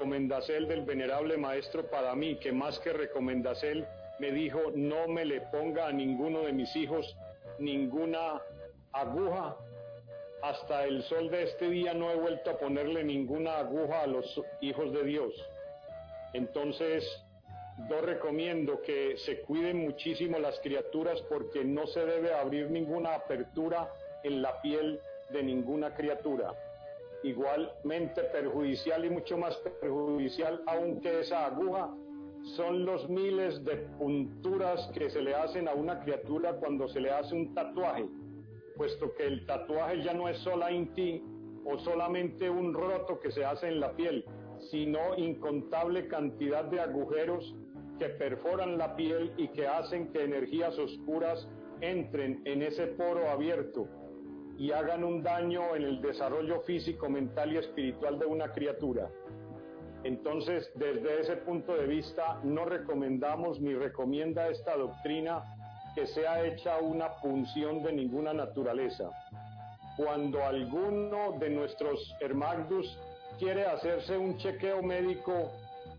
recomendacel del venerable maestro Padamí, que más que recomendacel me dijo: no me le ponga a ninguno de mis hijos ninguna aguja. Hasta el sol de este día no he vuelto a ponerle ninguna aguja a los hijos de Dios. Entonces, yo recomiendo que se cuiden muchísimo las criaturas, porque no se debe abrir ninguna apertura en la piel de ninguna criatura. Igualmente perjudicial y mucho más perjudicial aún que esa aguja son los miles de punturas que se le hacen a una criatura cuando se le hace un tatuaje, puesto que el tatuaje ya no es solamente o solamente un roto que se hace en la piel, sino incontable cantidad de agujeros que perforan la piel y que hacen que energías oscuras entren en ese poro abierto y hagan un daño en el desarrollo físico, mental y espiritual de una criatura. Entonces, desde ese punto de vista, no recomendamos ni recomienda esta doctrina que sea hecha una punción de ninguna naturaleza. Cuando alguno de nuestros hermagdus quiere hacerse un chequeo médico,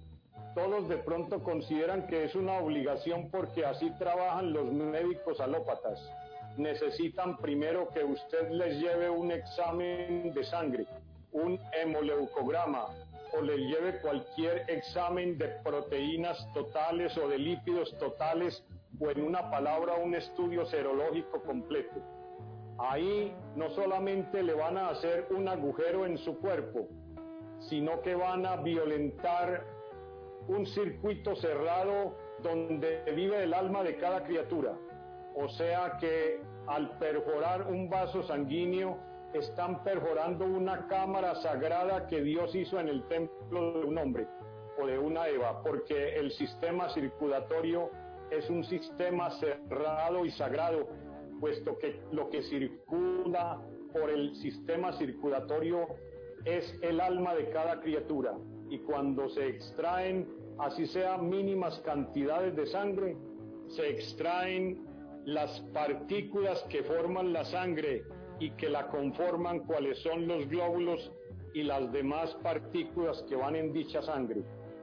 todos de pronto consideran que es una obligación, porque así trabajan los médicos alópatas. Necesitan primero que usted les lleve un examen de sangre, un hemoleucograma, o le lleve cualquier examen de proteínas totales o de lípidos totales, o en una palabra, un estudio serológico completo. Ahí no solamente le van a hacer un agujero en su cuerpo, sino que van a violentar un circuito cerrado donde vive el alma de cada criatura. O sea que al perforar un vaso sanguíneo, están perforando una cámara sagrada que Dios hizo en el templo de un hombre o de una Eva, porque el sistema circulatorio es un sistema cerrado y sagrado, puesto que lo que circula por el sistema circulatorio es el alma de cada criatura, y cuando se extraen, así sean mínimas cantidades de sangre, se extraen las partículas que forman la sangre y que la conforman, cuáles son los glóbulos y las demás partículas que van en dicha sangre.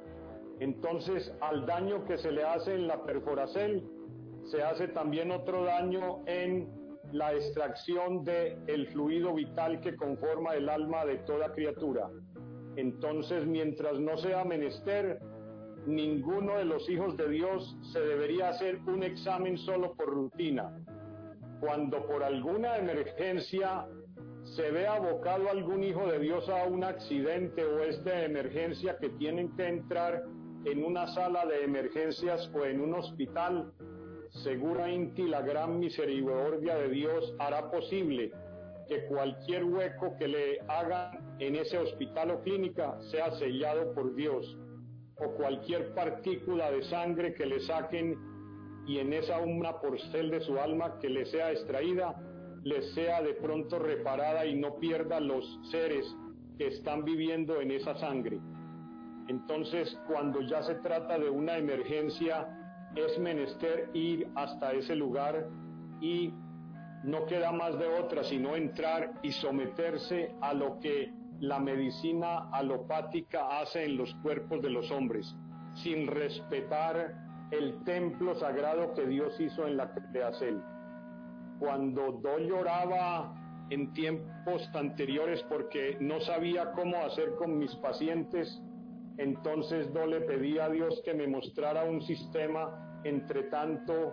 Entonces, al daño que se le hace en la perforacel, se hace también otro daño en la extracción del fluido vital que conforma el alma de toda criatura. Entonces, mientras no sea menester, ninguno de los hijos de Dios se debería hacer un examen solo por rutina. Cuando por alguna emergencia se ve abocado algún hijo de Dios a un accidente, o es de emergencia que tienen que entrar en una sala de emergencias o en un hospital, seguramente la gran misericordia de Dios hará posible que cualquier hueco que le hagan en ese hospital o clínica sea sellado por Dios, o cualquier partícula de sangre que le saquen y en esa una porcel de su alma que le sea extraída, le sea de pronto reparada y no pierda los seres que están viviendo en esa sangre. Entonces, cuando ya se trata de una emergencia, es menester ir hasta ese lugar, y no queda más de otra sino entrar y someterse a lo que la medicina alopática hace en los cuerpos de los hombres, sin respetar el templo sagrado que Dios hizo en la creación. Cuando yo lloraba en tiempos anteriores porque no sabía cómo hacer con mis pacientes, entonces yo le pedí a Dios que me mostrara un sistema. Entre tanto,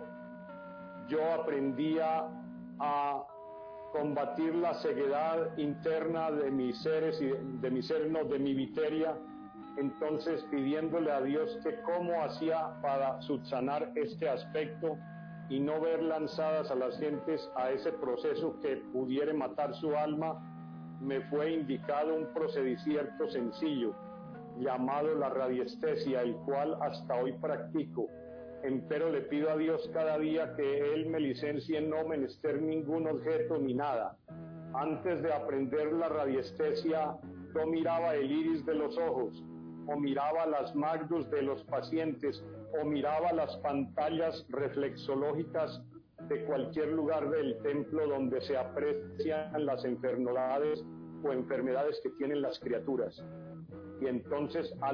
yo aprendía a combatir la ceguedad interna de mis seres y de mi viteria, entonces pidiéndole a Dios que cómo hacía para subsanar este aspecto y no ver lanzadas a las gentes a ese proceso que pudiera matar su alma. Me fue indicado un procedimiento sencillo llamado la radiestesia, el cual hasta hoy practico. Empero le pido a Dios cada día que Él me licencie en no menester ningún objeto ni nada. Antes de aprender la radiestesia, yo miraba el iris de los ojos, o miraba las magdus de los pacientes, o miraba las pantallas reflexológicas de cualquier lugar del templo donde se aprecian las enfermedades o enfermedades que tienen las criaturas. Y entonces,